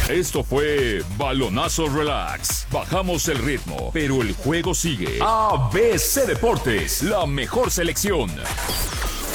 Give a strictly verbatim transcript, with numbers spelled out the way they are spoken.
Esto fue Balonazo Relax. Bajamos el ritmo, pero el juego sigue. A B C Deportes, la mejor selección.